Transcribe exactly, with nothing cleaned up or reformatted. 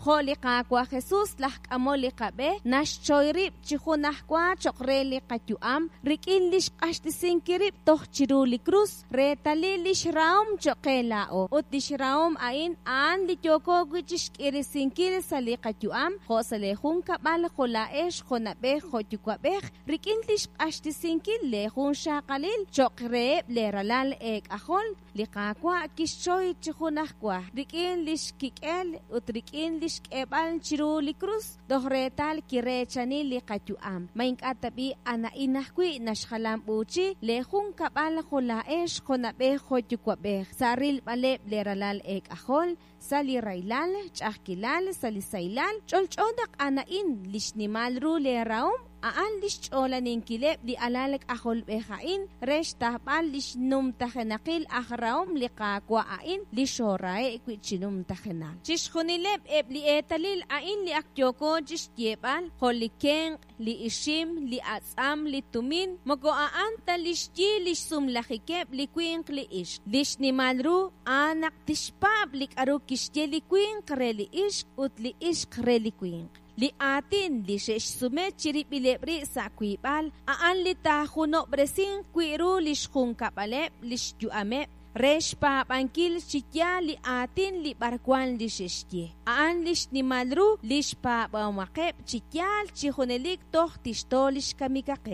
Joli kakwa Jesus lah kamoli kabe nash choyrip chihunah kwa chokreli katyuam rikilish kashtisin kirip toh chiruli cruz retalilish raum chokelao utish raum ain an li tyoko guchish kirisin kiri sali katyuam hosale hun kabal hola esh honabe hotyukwabe rikilish kashtisin kille hun shakalil chokre leralal ek ahol likakwa kishoy chihunah kwa rikin lish kikel utrikin lish kebal chiruli cruz dohretal kirechani li katyuam main katabi ana inahkwi nashhalam uchi lehun kabal hola esh honabe hotyukwabe saril baleb leralal ek ahol sali railal chahkilal sali sailal cholchodak anain lishnimal ru leraum aan lish chola ninkileb di alalek ahol behain resh tahbal lish num tahenakil ahraum likakwa ain lishorae kwichinum tahenal chish hunileb eb li etalil ain li aktyoko chish yebal holikeng li ishim li atsam li tumin mogo aan ta lish ji lish sumlahikeb li kwink li ish lish nimalru anak tishpab lik aru kishye li kwink re li ish ut li ish re li kwink li atin li shesh sume chirip ilebri sa kwibal aan li tahuno bresin kwiru lish hun kapalep lish juame resh pa pangkil chitya li atin li barkwan li sheshye aan lish ni malru lish pa bamakep chityal chihunelik toh tistolish kamikake